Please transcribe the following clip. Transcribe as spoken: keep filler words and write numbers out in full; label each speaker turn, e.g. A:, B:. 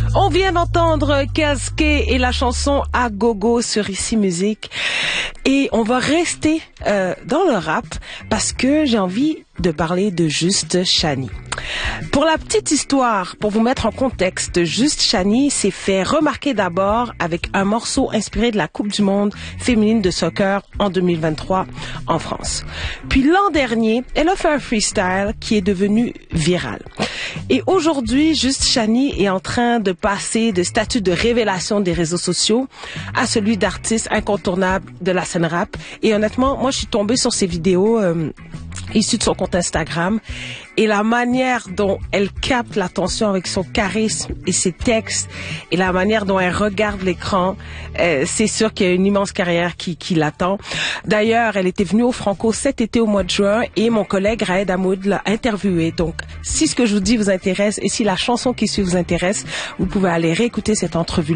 A: On vient d'entendre Casqué et la chanson À Gogo sur Ici Musique. Et on va rester euh, dans le rap parce que j'ai envie de parler de Juste Chani. Pour la petite histoire, pour vous mettre en contexte, Juste Chani s'est fait remarquer d'abord avec un morceau inspiré de la Coupe du Monde féminine de soccer en deux mille vingt-trois en France. Puis l'an dernier, elle a fait un freestyle qui est devenu viral. Et aujourd'hui, Juste Chani est en train de passer de statut de révélation des réseaux sociaux à celui d'artiste incontournable de la scène rap. Et honnêtement, moi, je suis tombée sur ses vidéos euh, issues de son compte Instagram. Et la manière dont elle capte l'attention avec son charisme et ses textes et la manière dont elle regarde l'écran, euh, c'est sûr qu'il y a une immense carrière qui, qui l'attend. D'ailleurs, elle était venue au Franco cet été au mois de juin et mon collègue Raed Hamoud l'a interviewée. Donc, si ce que je vous dis vous intéresse et si la chanson qui suit vous intéresse, vous pouvez aller réécouter cette entrevue.